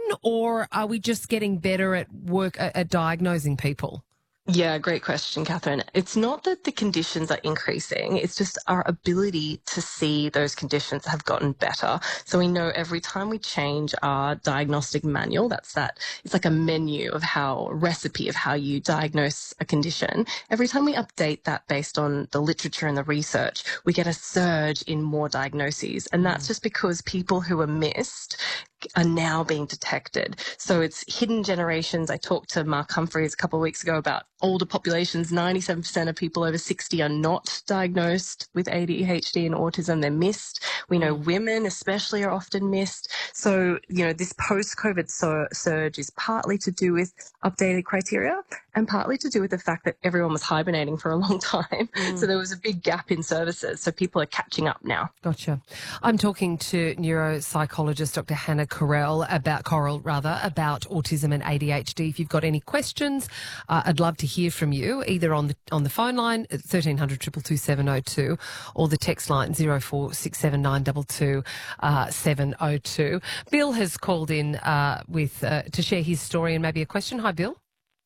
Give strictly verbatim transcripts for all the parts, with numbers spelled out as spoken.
or are we just getting better at work at, at diagnosing people? Yeah, great question, Catherine. It's not that the conditions are increasing, it's just our ability to see those conditions have gotten better. So we know every time we change our diagnostic manual, that's that, it's like a menu of how, a recipe of how you diagnose a condition. Every time we update that based on the literature and the research, we get a surge in more diagnoses. And that's just because people who are missed are now being detected. So it's hidden generations. I talked to Mark Humphreys a couple of weeks ago about older populations. ninety-seven percent of people over sixty are not diagnosed with A D H D and autism. They're missed. We know women especially are often missed. So, you know, this post-COVID sur- surge is partly to do with updated criteria and partly to do with the fact that everyone was hibernating for a long time. Mm. So there was a big gap in services. So people are catching up now. Gotcha. I'm talking to neuropsychologist Doctor Hannah Correll about Coral rather about autism and A D H D. If you've got any questions, uh, I'd love to hear from you either on the on the phone line at thirteen hundred two two two seven oh two or the text line zero four six seven nine two two seven oh two. Bill has called in uh, with uh, to share his story and maybe a question. Hi, Bill.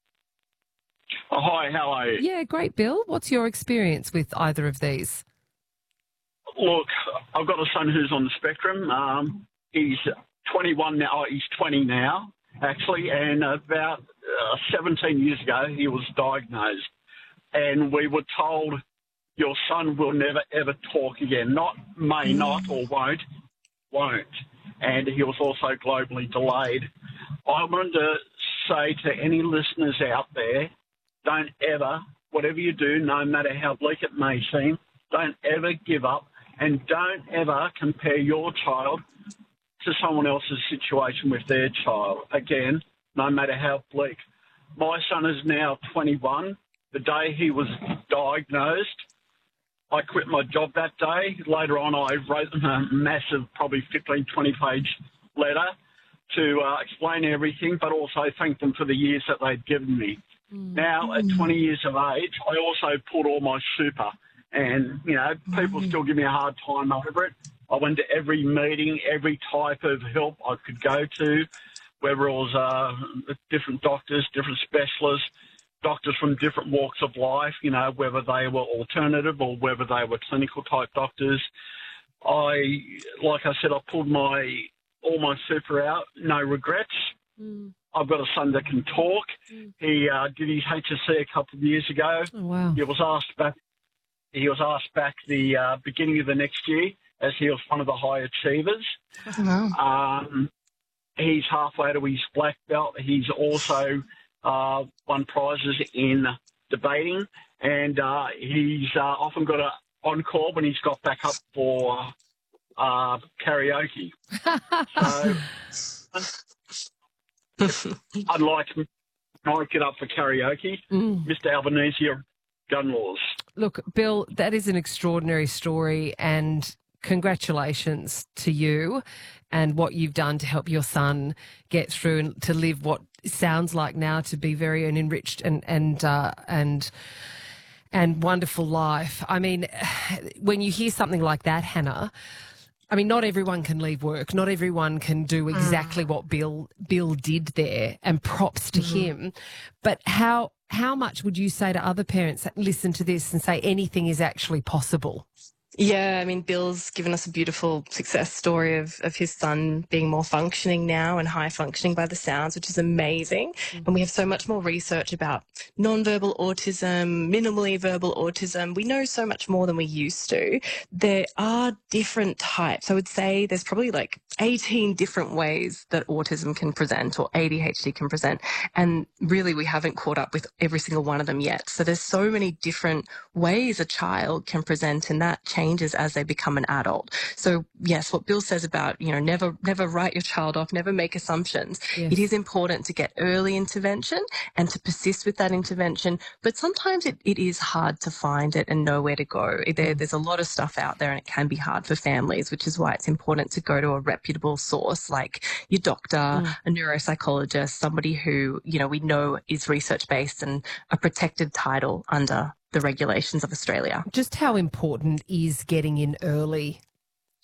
Oh, hi, how are you? Yeah, great, Bill. What's your experience with either of these? Look, I've got a son who's on the spectrum. Um, he's twenty-one now. Oh, he's twenty now, actually, and about uh, seventeen years ago he was diagnosed. And we were told, your son will never, ever talk again. Not may not or won't, won't. And he was also globally delayed. I wanted to say to any listeners out there, don't ever, whatever you do, no matter how bleak it may seem, don't ever give up and don't ever compare your child to someone else's situation with their child. Again, no matter how bleak. My son is now twenty-one. The day he was diagnosed, I quit my job that day. Later on, I wrote them a massive, probably fifteen, twenty-page letter to uh, explain everything, but also thank them for the years that they'd given me. Mm. Now, at twenty years of age, I also pulled all my super. And, you know, people mm. still give me a hard time over it. I went to every meeting, every type of help I could go to, whether it was uh, different doctors, different specialists, doctors from different walks of life, you know, whether they were alternative or whether they were clinical type doctors. I, like I said, I pulled my all my super out, no regrets. Mm. I've got a son that can talk. Mm. He uh, did his H S C a couple of years ago. Oh, wow. He was asked back. He was asked back the uh, beginning of the next year, as he was one of the high achievers. Wow. Um, he's halfway to his black belt. He's also uh, won prizes in debating, and uh, he's uh, often got a encore when he's got back up for uh, karaoke. So I'd like to get up for karaoke. Mm. Mister Albanese, gun laws. Look, Bill, that is an extraordinary story, and congratulations to you and what you've done to help your son get through and to live what sounds like now to be very an enriched and and uh, and and wonderful life. I mean, when you hear something like that, Hannah, I mean, not everyone can leave work. Not everyone can do exactly mm. what Bill Bill did there, and props to mm-hmm. him. But how how much would you say to other parents that listen to this and say anything is actually possible? Yeah, I mean, Bill's given us a beautiful success story of, of his son being more functioning now and high functioning by the sounds, which is amazing. Mm-hmm. And we have so much more research about nonverbal autism, minimally verbal autism. We know so much more than we used to. There are different types. I would say there's probably like eighteen different ways that autism can present or A D H D can present. And really, we haven't caught up with every single one of them yet. So there's so many different ways a child can present, and that changes as they become an adult. So yes, what Bill says about, you know, never, never write your child off, never make assumptions. Yes. It is important to get early intervention and to persist with that intervention. But sometimes it, it is hard to find it and know where to go. There, there's a lot of stuff out there, and it can be hard for families, which is why it's important to go to a reputable source like your doctor, mm. a neuropsychologist, somebody who, you know, we know is research-based and a protected title under the regulations of Australia. Just how important is getting in early?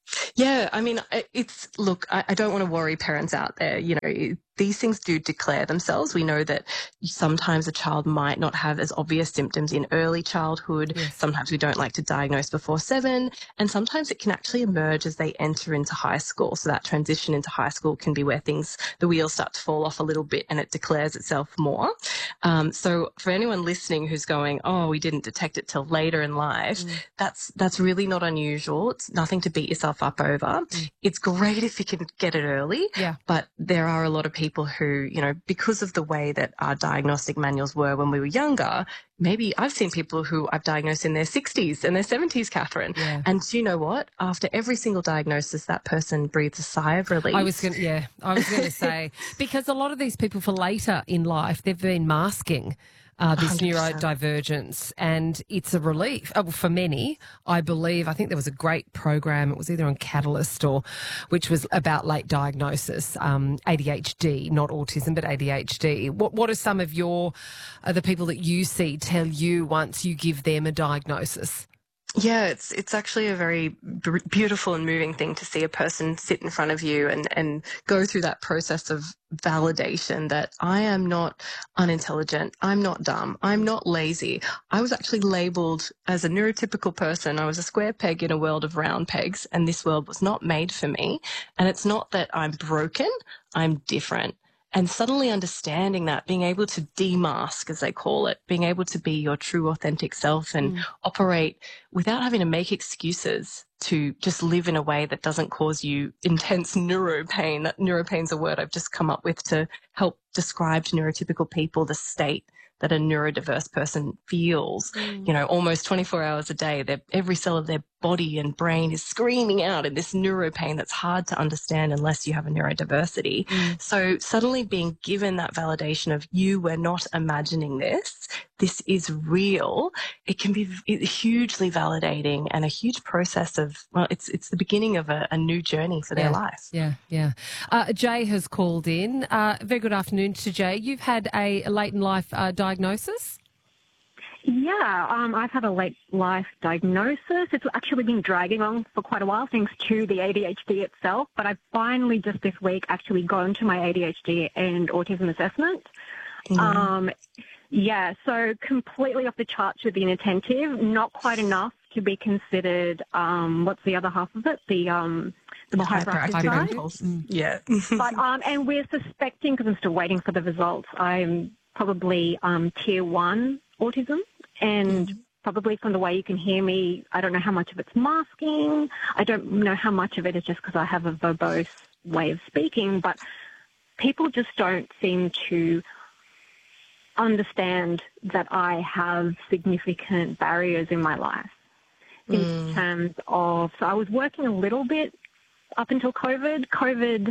Yeah, I mean, it's, look, I, I don't want to worry parents out there. You know, these things do declare themselves. We know that sometimes a child might not have as obvious symptoms in early childhood. Yes. Sometimes we don't like to diagnose before seven. And sometimes it can actually emerge as they enter into high school. So that transition into high school can be where things, the wheels start to fall off a little bit and it declares itself more. Um, so for anyone listening who's going, oh, we didn't detect it till later in life, mm. that's, that's really not unusual. It's nothing to beat yourself up over. Mm. It's great if you can get it early, yeah. but there are a lot of people who, you know, because of the way that our diagnostic manuals were when we were younger, maybe I've seen people who I've diagnosed in their sixties and their seventies, Catherine. Yeah. And do you know what? After every single diagnosis, that person breathes a sigh of relief. I was going to, yeah, I was going to say, because a lot of these people for later in life, they've been masking Uh, this one hundred percent neurodivergence, and it's a relief uh, for many. I believe, I think there was a great program, it was either on Catalyst or, which was about late diagnosis, um, A D H D, not autism, but A D H D. What, what are some of your, uh, the people that you see tell you once you give them a diagnosis? Yeah, it's it's actually a very b- beautiful and moving thing to see a person sit in front of you and, and go through that process of validation that I am not unintelligent, I'm not dumb, I'm not lazy. I was actually labelled as a neurotypical person. I was a square peg in a world of round pegs, and this world was not made for me. And it's not that I'm broken, I'm different. And suddenly understanding that, being able to demask, as they call it, being able to be your true authentic self and mm. operate without having to make excuses to just live in a way that doesn't cause you intense neuro pain. That neuro pain is a word I've just come up with to help describe to neurotypical people the state that a neurodiverse person feels, mm. you know, almost twenty-four hours a day. They're, every cell of their body and brain is screaming out in this neuro pain that's hard to understand unless you have a neurodiversity. Mm. So suddenly being given that validation of you were not imagining this, this is real, it can be hugely validating and a huge process of, well, it's it's the beginning of a, a new journey for yeah, their life. Yeah, yeah. Uh, Jay has called in. Uh, very good afternoon to Jay. You've had a late in life uh, diagnosis? Yeah, um, I've had a late life diagnosis. It's actually been dragging on for quite a while thanks to the A D H D itself, but I've finally just this week actually gone to my A D H D and autism assessment. Mm-hmm. Um, yeah, so completely off the charts with the inattentive, not quite enough to be considered, um, what's the other half of it? The um, the more hyperactive side. Mm. Yeah. but, um, and we're suspecting, because I'm still waiting for the results, I'm probably um, tier one autism, and mm. probably from the way you can hear me, I don't know how much of it's masking. I don't know how much of it is just because I have a verbose way of speaking, but people just don't seem to understand that I have significant barriers in my life in mm. terms of, so I was working a little bit up until COVID. COVID,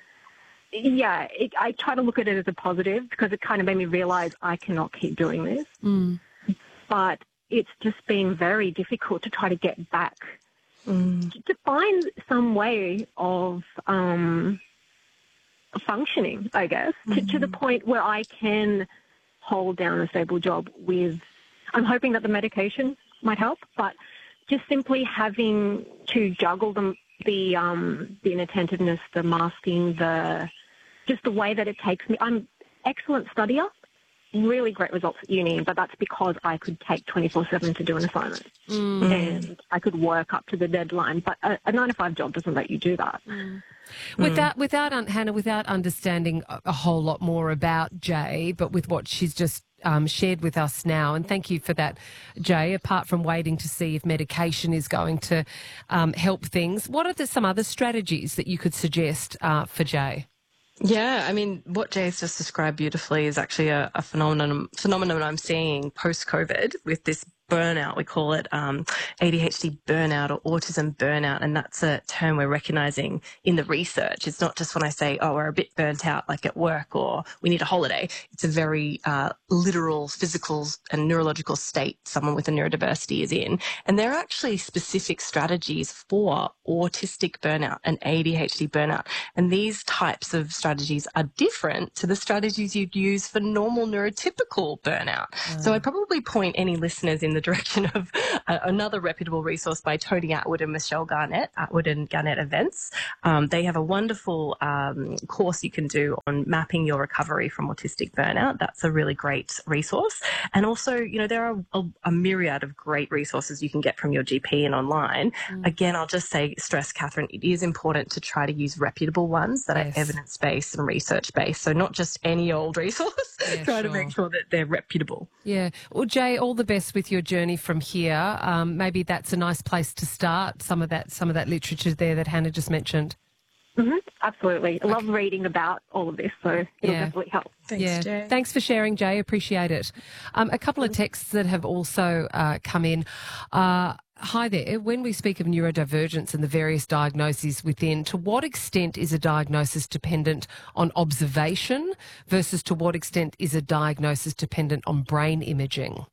yeah, it, I try to look at it as a positive because it kind of made me realize I cannot keep doing this. Mm. But it's just been very difficult to try to get back, mm. to, to find some way of um, functioning, I guess, mm. to, to the point where I can hold down a stable job with, I'm hoping that the medication might help, but just simply having to juggle the, the, um, the inattentiveness, the masking, the, just the way that it takes me. I'm excellent studier, really great results at uni, but that's because I could take twenty-four seven to do an assignment mm. and I could work up to the deadline. But a, a nine to five job doesn't let you do that. Mm. Without, without um, Hannah, without understanding a, a whole lot more about Jay, but with what she's just um, shared with us now, and thank you for that, Jay, apart from waiting to see if medication is going to um, help things, what are the, some other strategies that you could suggest uh, for Jay? Yeah, I mean, what Jay's just described beautifully is actually a, a phenomenon phenomenon I'm seeing post-COVID with this burnout. We call it um, A D H D burnout or autism burnout, and that's a term we're recognising in the research. It's not just when I say, oh, we're a bit burnt out, like at work, or we need a holiday. It's a very uh, literal, physical and neurological state someone with a neurodiversity is in. And there are actually specific strategies for autistic burnout and A D H D burnout. And these types of strategies are different to the strategies you'd use for normal neurotypical burnout. Mm. So I'd probably point any listeners in the direction of uh, another reputable resource by Tony Atwood and Michelle Garnett, Atwood and Garnett Events. Um, they have a wonderful um, course you can do on mapping your recovery from autistic burnout. That's a really great resource. And also, you know, there are a, a myriad of great resources you can get from your G P and online. Mm. Again, I'll just say, stress, Catherine, it is important to try to use reputable ones that yes. are evidence-based and research-based. So not just any old resource. Yeah, try sure. to make sure that they're reputable. Yeah. Well, Jay, all the best with your journey from here. Um, maybe that's a nice place to start. Some of that, some of that literature there that Hannah just mentioned. Mm-hmm. Absolutely. I love reading about all of this, so it'll yeah. definitely help. Thanks, yeah. Jay. Thanks for sharing, Jay. Appreciate it. Um, a couple of texts that have also uh, come in. Uh, Hi there. When we speak of neurodivergence and the various diagnoses within, to what extent is a diagnosis dependent on observation versus to what extent is a diagnosis dependent on brain imaging?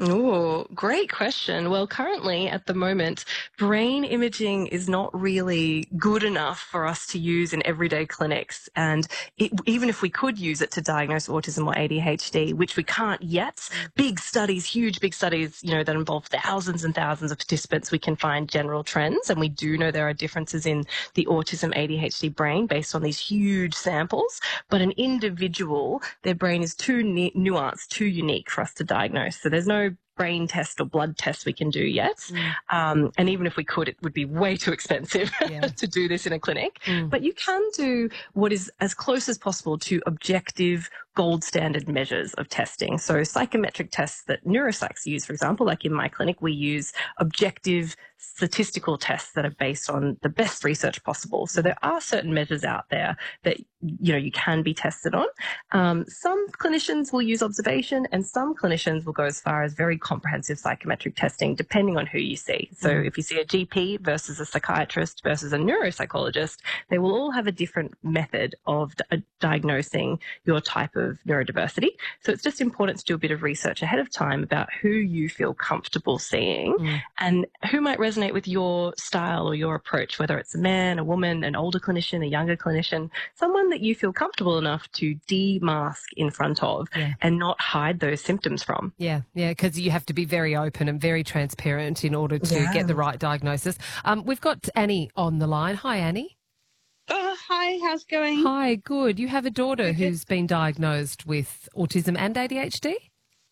Oh, great question. Well, currently at the moment, brain imaging is not really good enough for us to use in everyday clinics. And it, even if we could use it to diagnose autism or A D H D, which we can't yet, big studies, huge big studies, you know, that involve thousands and thousands of participants, we can find general trends. And we do know there are differences in the autism A D H D brain based on these huge samples. But an individual, their brain is too nu- nuanced, too unique for us to diagnose. So there's no brain test or blood test we can do yet. Mm. Um, and even if we could, it would be way too expensive yeah. to do this in a clinic. Mm. But you can do what is as close as possible to objective gold standard measures of testing. So psychometric tests that neuropsychs use, for example, like in my clinic, we use objective statistical tests that are based on the best research possible. So there are certain measures out there that, you know, you can be tested on. Um, some clinicians will use observation and some clinicians will go as far as very comprehensive psychometric testing, depending on who you see. So mm. if you see a G P versus a psychiatrist versus a neuropsychologist, they will all have a different method of di- diagnosing your type of neurodiversity. So it's just important to do a bit of research ahead of time about who you feel comfortable seeing mm. and who might resonate with your style or your approach, whether it's a man, a woman, an older clinician, a younger clinician, someone that you feel comfortable enough to de-mask in front of yeah. and not hide those symptoms from. Yeah, yeah, because you have to be very open and very transparent in order to yeah. get the right diagnosis. Um, we've got Annie on the line. Hi, Annie. Oh, hi, how's it going? Hi, good. You have a daughter okay. who's been diagnosed with autism and A D H D?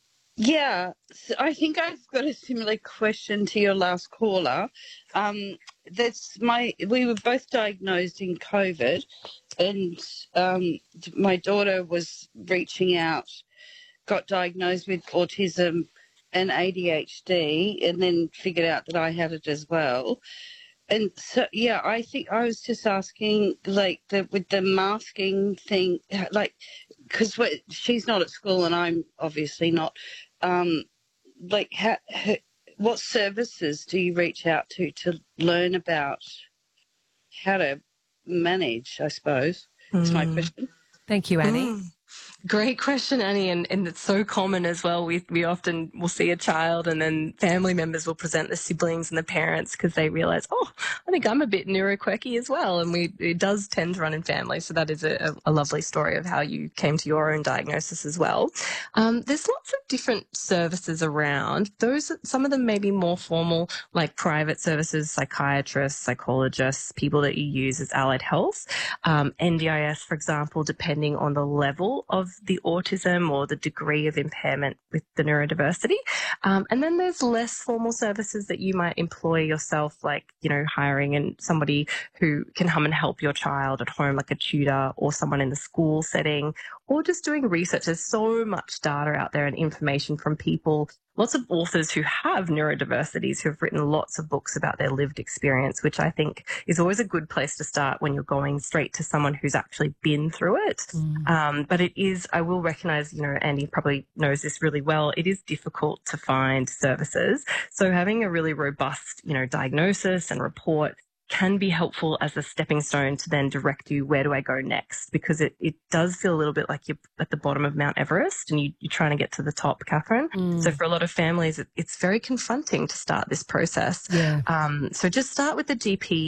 Yeah, so I think I've got a similar question to your last caller. Um, that's my. We were both diagnosed in COVID, and um, my daughter was reaching out, got diagnosed with autism and A D H D, and then figured out that I had it as well. And so, yeah, I think I was just asking, like, the, with the masking thing, like, because she's not at school and I'm obviously not, um, like, how, how, what services do you reach out to to learn about how to manage, I suppose, is mm. my question. Thank you, Annie. Mm. Great question, Annie, and, and it's so common as well. We we often will see a child and then family members will present the siblings and the parents because they realise, oh, I think I'm a bit neuroquirky as well, and we it does tend to run in families. So that is a, a lovely story of how you came to your own diagnosis as well. Um, there's lots of different services around. Those some of them may be more formal, like private services, psychiatrists, psychologists, people that you use as allied health, um, N D I S, for example, depending on the level of the autism or the degree of impairment with the neurodiversity. Um, and then there's less formal services that you might employ yourself, like, you know, hiring and somebody who can come and help your child at home, like a tutor or someone in the school setting, or just doing research. There's so much data out there and information from people, lots of authors who have neurodiversities who have written lots of books about their lived experience, which I think is always a good place to start when you're going straight to someone who's actually been through it. Mm. Um, but it is, I will recognize, you know, Andy probably knows this really well, it is difficult to find services. So having a really robust, you know, diagnosis and report can be helpful as a stepping stone to then direct you, where do I go next? Because it, it does feel a little bit like you're at the bottom of Mount Everest and you, you're trying to get to the top, Catherine. Mm. So for a lot of families, it, it's very confronting to start this process. Yeah. Um, so just start with the G P.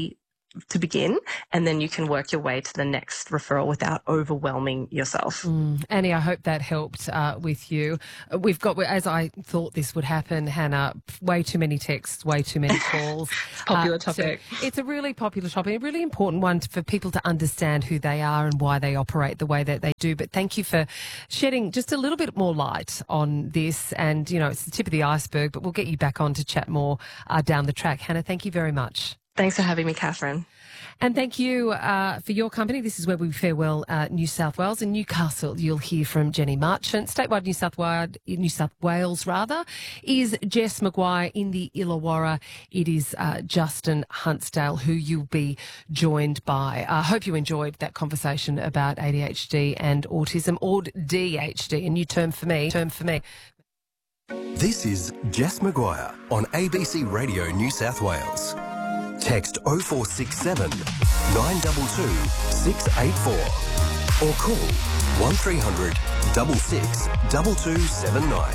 to begin, and then you can work your way to the next referral without overwhelming yourself. Mm. Annie, I hope that helped uh, with you. Uh, We've got, as I thought this would happen, Hannah, way too many texts, way too many calls. Popular uh, topic. So it's a really popular topic, a really important one for people to understand who they are and why they operate the way that they do. But thank you for shedding just a little bit more light on this. And, you know, it's the tip of the iceberg, but we'll get you back on to chat more uh, down the track. Hannah, thank you very much. Thanks for having me, Catherine. And thank you uh, for your company. This is where we farewell uh, New South Wales. In Newcastle, you'll hear from Jenny Marchant. Statewide New South Wales, New South Wales rather, is Jess Maguire. In the Illawarra, it is uh, Justin Huntsdale, who you'll be joined by. I uh, hope you enjoyed that conversation about A D H D and autism, or D H D, a new term for me. Term for me. This is Jess Maguire on A B C Radio New South Wales. Text oh four six seven, nine two two, six eight four or call one three hundred, six six, two two seven nine.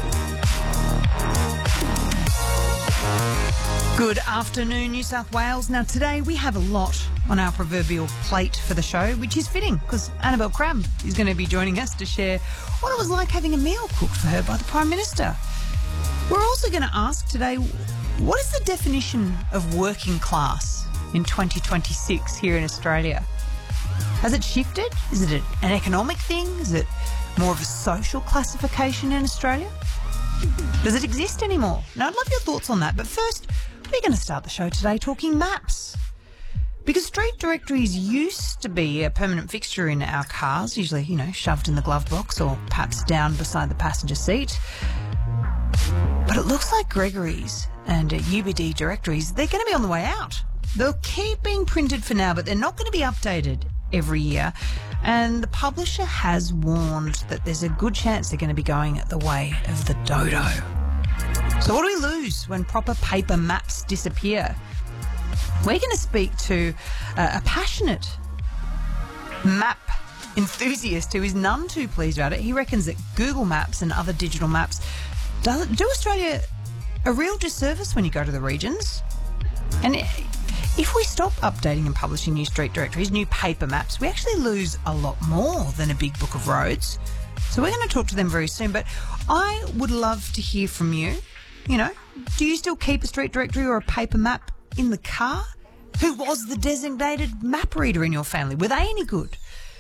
Good afternoon, New South Wales. Now, today we have a lot on our proverbial plate for the show, which is fitting because Annabelle Crabb is going to be joining us to share what it was like having a meal cooked for her by the Prime Minister. We're also going to ask today, what is the definition of working class in twenty twenty-six here in Australia? Has it shifted? Is it an economic thing? Is it more of a social classification in Australia? Does it exist anymore? Now, I'd love your thoughts on that. But first, we're going to start the show today talking maps. Because street directories used to be a permanent fixture in our cars, usually, you know, shoved in the glove box or perhaps down beside the passenger seat. But it looks like Gregory's and uh, U B D directories, they're going to be on the way out. They'll keep being printed for now, but they're not going to be updated every year. And the publisher has warned that there's a good chance they're going to be going the way of the dodo. So what do we lose when proper paper maps disappear? We're going to speak to uh, a passionate map enthusiast who is none too pleased about it. He reckons that Google Maps and other digital maps does do Australia a real disservice when you go to the regions. And if we stop updating and publishing new street directories, new paper maps, we actually lose a lot more than a big book of roads. So we're going to talk to them very soon. But I would love to hear from you. You know, do you still keep a street directory or a paper map in the car? Who was the designated map reader in your family? Were they any good?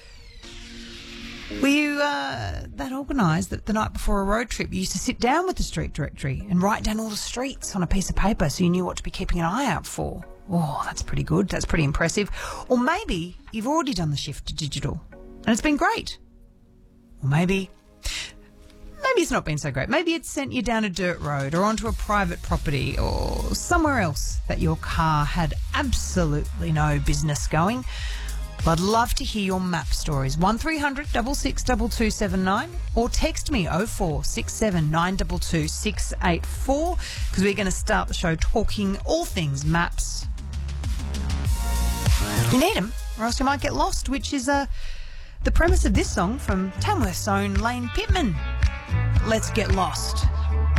Were you uh, that organised that the night before a road trip you used to sit down with the street directory and write down all the streets on a piece of paper so you knew what to be keeping an eye out for? Oh, that's pretty good. That's pretty impressive. Or maybe you've already done the shift to digital and it's been great. Or maybe, maybe it's not been so great. Maybe it's sent you down a dirt road or onto a private property or somewhere else that your car had absolutely no business going. Well, I'd love to hear your map stories. one three hundred, six six, two two seven nine or text me oh four six seven, nine two two, six eight four because we're going to start the show talking all things maps. You need them or else you might get lost, which is uh, the premise of this song from Tamworth's own Lane Pittman. Let's get lost.